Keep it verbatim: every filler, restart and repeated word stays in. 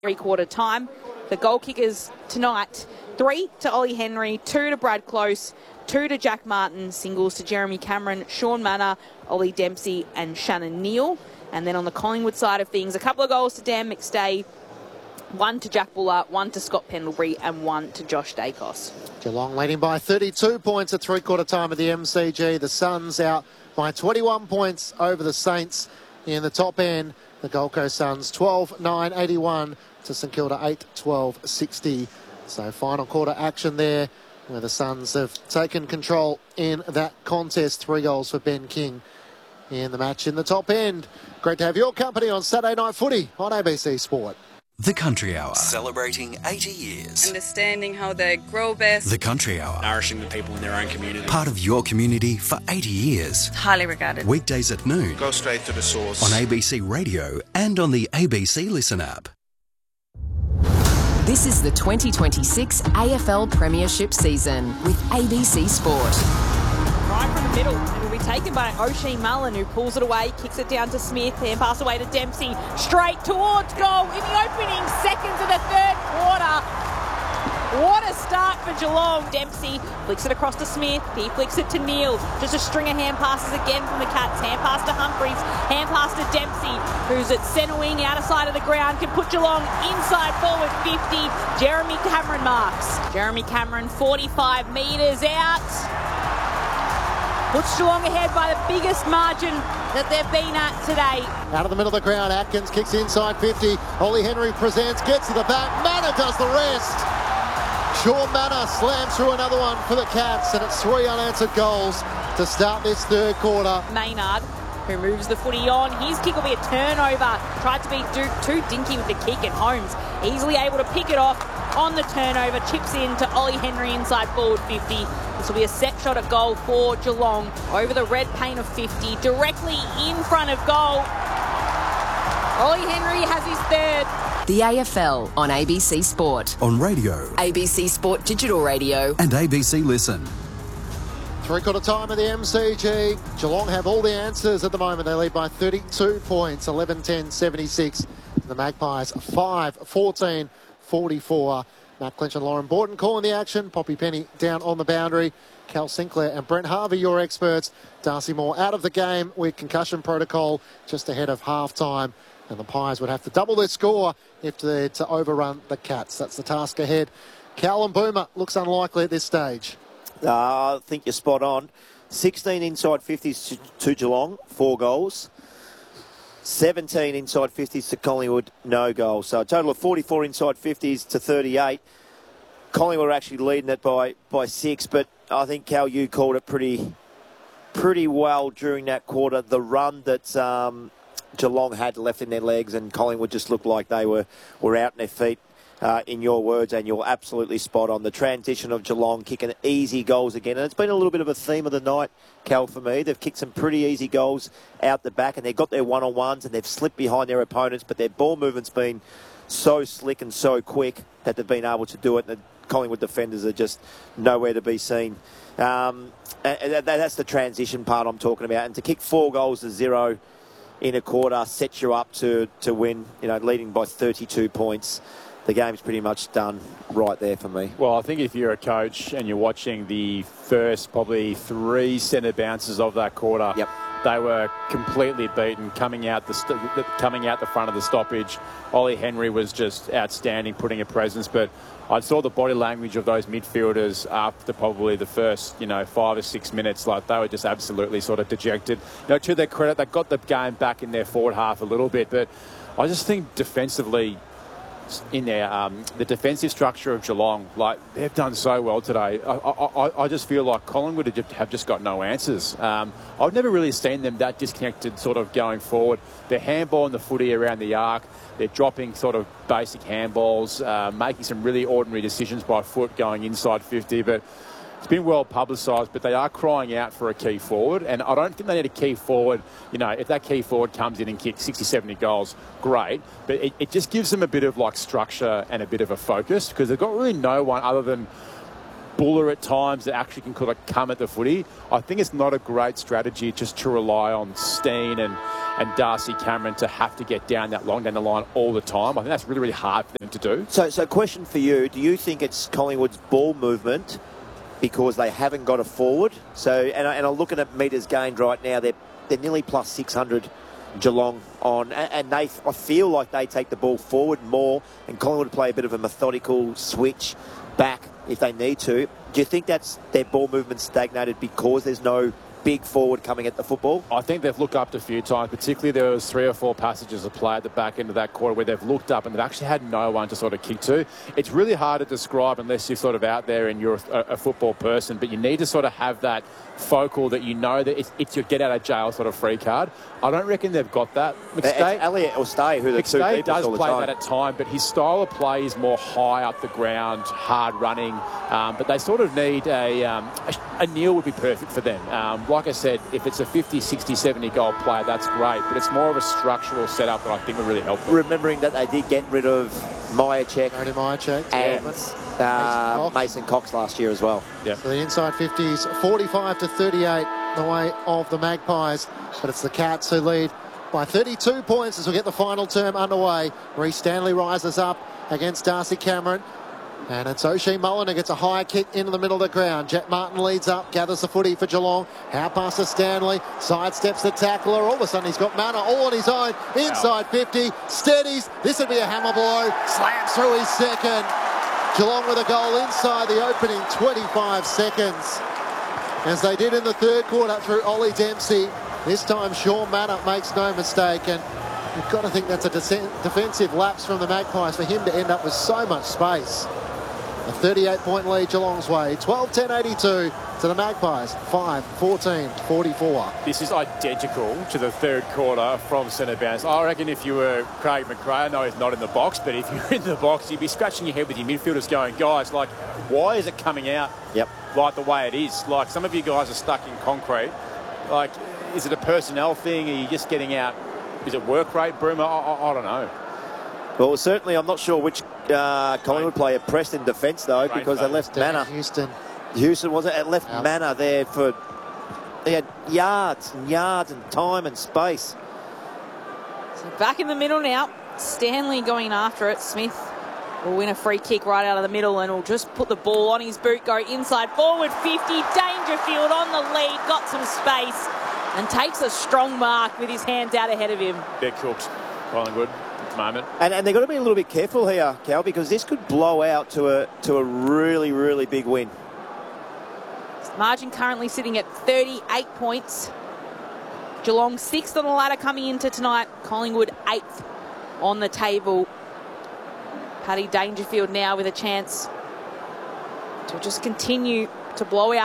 three-quarter time. The goal kickers tonight, three to Ollie Henry, two to Brad Close, two to Jack Martin, singles to Jeremy Cameron, Sean Manor, Ollie Dempsey and Shannon Neal. And then on the Collingwood side of things, a couple of goals to Dan McStay, one to Jack Buller, one to Scott Pendlebury and one to Josh Dacos. Geelong leading by thirty-two points at three-quarter time of the M C G. The Suns out by twenty-one points over the Saints in the top end. The Gold Coast Suns twelve nine eighty-one to St Kilda eight twelve sixty. So final quarter action there where the Suns have taken control in that contest. Three goals for Ben King in the match in the top end. Great to have your company on Saturday Night Footy on A B C Sport. The Country Hour. Celebrating eighty years. Understanding how they grow best. The Country Hour. Nourishing the people in their own community. Part of your community for eighty years. Highly regarded. Weekdays at noon. Go straight to the source. On A B C Radio and on the A B C Listen app. This is the twenty twenty-six A F L Premiership season with A B C Sport. Right from the middle, it will be taken by O'Shea Mullen, who pulls it away, kicks it down to Smith, and pass away to Dempsey, straight towards goal in the opening seconds of the third quarter. What a start for Geelong. Dempsey flicks it across to Smith, he flicks it to Neal, just a string of hand passes again from the Cats, hand pass to Humphreys, hand pass to Dempsey, who's at centre wing, outer side of the ground, can put Geelong inside forward fifty. Jeremy Cameron marks. Jeremy Cameron forty-five metres out. Puts Geelong ahead by the biggest margin that they've been at today. Out of the middle of the ground, Atkins kicks inside fifty. Ollie Henry presents, gets to the back. Manor does the rest. Sean Manor slams through another one for the Cats, and it's three unanswered goals to start this third quarter. Maynard, who moves the footy on. His kick will be a turnover. Tried to be too dinky with the kick, and Holmes easily able to pick it off on the turnover. Chips in to Ollie Henry inside forward fifty. This will be a set shot at goal for Geelong over the red paint of fifty, directly in front of goal. Ollie Henry has his third. The A F L on A B C Sport. On radio. A B C Sport Digital Radio. And A B C Listen. Three-quarter time of the M C G. Geelong have all the answers at the moment. They lead by thirty-two points, eleven ten seventy-six. The Magpies five fourteen forty-four. Matt Clinch and Lauren Borton calling the action. Poppy Penny down on the boundary. Cal Sinclair and Brent Harvey, your experts. Darcy Moore out of the game with concussion protocol just ahead of half-time. And the Pies would have to double their score if they're to overrun the Cats. That's the task ahead. Callum Boomer looks unlikely at this stage. Uh, I think you're spot on. sixteen inside fifties to, to Geelong, four goals. seventeen inside fifties to Collingwood, no goals. So a total of forty-four inside fifties to thirty-eight. Collingwood are actually leading it by, by six, but I think, Cal, you called it pretty pretty well during that quarter. The run that um, Geelong had left in their legs, and Collingwood just looked like they were, were out on their feet. Uh, in your words, and you're absolutely spot on. The transition of Geelong kicking easy goals again, and it's been a little bit of a theme of the night, Cal, for me. They've kicked some pretty easy goals out the back, and they've got their one-on-ones, and they've slipped behind their opponents, but their ball movement's been so slick and so quick that they've been able to do it, and the Collingwood defenders are just nowhere to be seen. Um, and that's the transition part I'm talking about, and to kick four goals to zero in a quarter sets you up to, to win, you know, leading by thirty-two points. The game's pretty much done right there for me. Well, I think if you're a coach and you're watching the first probably three centre bounces of that quarter, yep. They were completely beaten coming out the st- coming out the front of the stoppage. Ollie Henry was just outstanding, putting a presence, but I saw the body language of those midfielders after probably the first, you know, five or six minutes. Like, they were just absolutely sort of dejected. You know, to their credit, they got the game back in their forward half a little bit, but I just think defensively, in there, um, the defensive structure of Geelong, like, they've done so well today. I, I, I just feel like Collingwood have just got no answers. Um, I've never really seen them that disconnected sort of going forward. They're handballing the footy around the arc. They're dropping sort of basic handballs, uh, making some really ordinary decisions by foot going inside fifty, but it's been well publicised, but they are crying out for a key forward, and I don't think they need a key forward. You know, if that key forward comes in and kicks sixty, seventy goals, great, but it, it just gives them a bit of, like, structure and a bit of a focus, because they've got really no one other than buller at times that actually can kind of come at the footy. I think it's not a great strategy just to rely on Steen and, and Darcy Cameron to have to get down that long down the line all the time. I think that's really, really hard for them to do. So, so question for you, do you think it's Collingwood's ball movement because they haven't got a forward? So, and, I, and I'm looking at metres gained right now, they're, they're nearly plus six hundred Geelong on, and, and they, I feel like they take the ball forward more, and Collingwood play a bit of a methodical switch back if they need to. Do you think that's their ball movement stagnated because there's no big forward coming at the football? I think they've looked up a few times, particularly there was three or four passages of play at the back end of that quarter where they've looked up and they've actually had no one to sort of kick to. It's really hard to describe unless you're sort of out there and you're a, a football person, but you need to sort of have that focal that you know that it's, it's your get out of jail sort of free card. I don't reckon they've got that. McStay, Elliot or Stay, who the two McStay does all the play time. that at time, but his style of play is more high up the ground, hard running. Um, but they sort of need a, um, a, a Neil would be perfect for them. Um, like I said, if it's a fifty, sixty, seventy goal player, that's great, but it's more of a structural setup that I think would really help them. Remembering that they did get rid of Myercheck Tony Myercheck and yeah. uh, Mason Cox last year as well. Yeah. So the inside fifties, forty-five to thirty-eight, the way of the Magpies, but it's the Cats who lead by thirty-two points as we get the final term underway. Reece Stanley rises up against Darcy Cameron. And it's O'Shea Mullen who gets a high kick into the middle of the ground. Jet Martin leads up, gathers the footy for Geelong. How past to Stanley, sidesteps the tackler. All of a sudden he's got Manor all on his own. Inside fifty, steadies. This would be a hammer blow. Slams through his second. Geelong with a goal inside the opening twenty-five seconds. As they did in the third quarter through Ollie Dempsey. This time Sean Manor makes no mistake. And you've got to think that's a de- defensive lapse from the Magpies for him to end up with so much space. A thirty-eight point lead Geelong's way. twelve ten eighty-two to the Magpies. five fourteen forty-four. This is identical to the third quarter from centre bounce. I reckon if you were Craig McRae, I know he's not in the box, but if you're in the box, you'd be scratching your head with your midfielders going, guys, like, why is it coming out Yep. like the way it is? Like, some of you guys are stuck in concrete. Like, is it a personnel thing? Are you just getting out? Is it work rate, Broomer? I, I, I don't know. Well, certainly I'm not sure which uh, Collingwood player pressed in defence, though, Rain because they left Dan Manor. Houston. Houston, was it? It left Yep. Manor there for... They had yards and yards and time and space. So back in the middle now. Stanley going after it. Smith will win a free kick right out of the middle and will just put the ball on his boot, go inside forward fifty. Dangerfield on the lead, got some space and takes a strong mark with his hands out ahead of him. They're cooked, Collingwood, at the moment. And, and they've got to be a little bit careful here, Cal, because this could blow out to a to a really, really big win. Margin currently sitting at thirty-eight points. Geelong sixth on the ladder coming into tonight. Collingwood eighth on the table. Paddy Dangerfield now with a chance to just continue to blow out